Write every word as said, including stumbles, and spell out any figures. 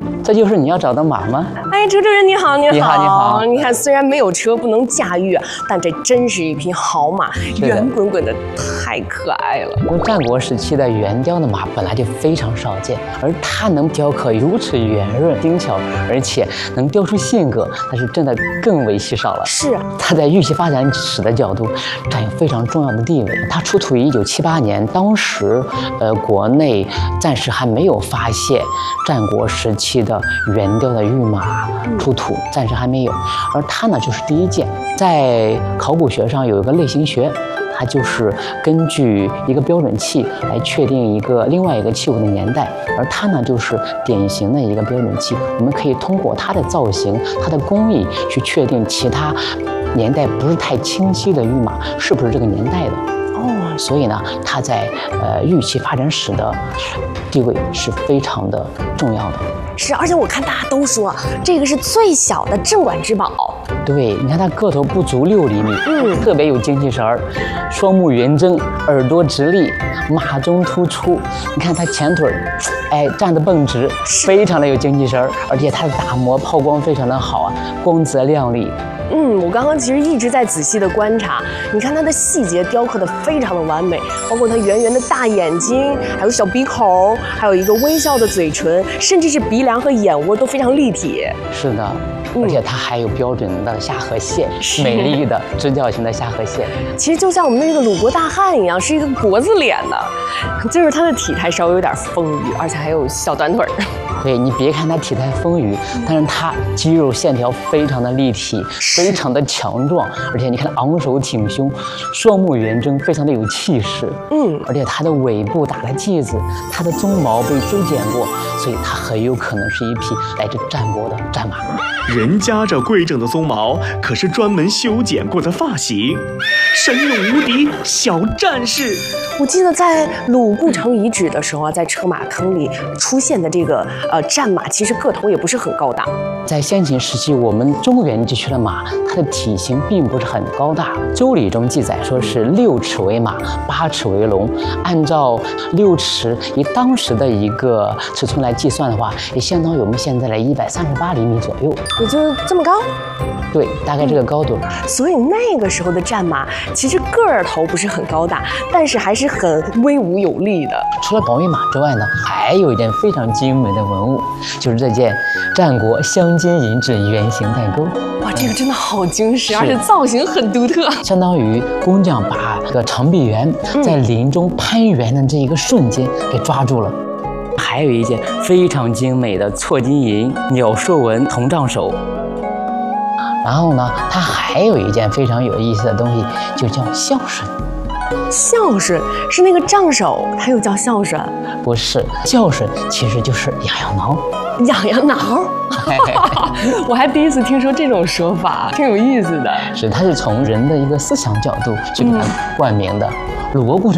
这就是你要找的马吗？ 哎，车主任你好，你好， 你好，你好。 你看，虽然没有车不能驾驭，但这真是一匹好马，圆滚滚的，太可爱了。 因为战国时期的圆雕的马本来就非常少见，而它能雕刻如此圆润精巧，而且能雕出性格，那是真的更为稀少了。 是啊， 它在玉器发展史的角度占有非常重要的地位。它出土于一九七八年，当时呃国内暂时还没有发现战国时期的圆雕的玉马出土，暂时还没有。而它呢，就是第一件。在考古学上有一个类型学，它就是根据一个标准器来确定一个另外一个器物的年代，而它呢就是典型的一个标准器。我们可以通过它的造型、它的工艺去确定其他年代不是太清晰的玉马是不是这个年代的。哦，所以呢，它在呃玉器发展史的地位是非常的重要的。 是，而且我看大家都说这个是最小的镇馆之宝。 对，你看它个头不足六厘米， 嗯， 特别有精气神儿，双目圆睁，耳朵直立，马鬃突出。你看它前腿儿，哎，站得蹦直，非常的有精气神儿，而且它的打磨抛光非常的好啊，光泽亮丽。 嗯，我刚刚其实一直在仔细的观察，你看它的细节雕刻的非常的完美，包括它圆圆的大眼睛，还有小鼻孔，还有一个微笑的嘴唇，甚至是鼻梁和眼窝都非常立体。是的。而且它还有标准的下颌线，美丽的直角型的下颌线。 其实就像我们的这个鲁国大汉一样，是一个国字脸的，就是它的体态稍微有点丰腴，而且还有小短腿儿。 对，你别看它体态丰腴，但是它肌肉线条非常的立体，非常的强壮，而且你看昂首挺胸，双目圆睁，非常的有气势。嗯，而且它的尾部打了髻子，它的鬃毛被修剪过，所以它很有可能是一匹来自战国的战马。 人家这规整的鬃毛可是专门修剪过的发型，神勇无敌小战士。 我记得在鲁故城遗址的时候啊，在车马坑里出现的这个呃战马，其实个头也不是很高大。 在先秦时期，我们中原地区的马，它的体型并不是很高大。《周礼》中记载说是六尺为马，八尺为龙。按照六尺以当时的一个尺寸来计算的话，也相当于我们现在的一百三十八厘米左右。 也就这么高？ 对，大概这个高度。 所以那个时候的战马其实个儿头不是很高大，但是还是很威武有力的。 除了宝玉马之外呢，还有一件非常精美的文物，就是这件战国镶金银质圆形带钩。 哇，这个真的好精实，而且造型很独特。 相当于工匠把这个长臂猿在林中攀援的这一个瞬间给抓住了。还有一件非常精美的错金银鸟硕纹铜杖手。然后呢，它还有一件非常有意思的东西，就叫孝顺。 孝顺是那个杖手，它又叫孝顺？ 不是，孝顺其实就是痒痒挠。 痒痒挠？我还第一次听说这种说法，挺有意思的。 是，它是从人的一个思想角度去给它冠名的。鲁国故城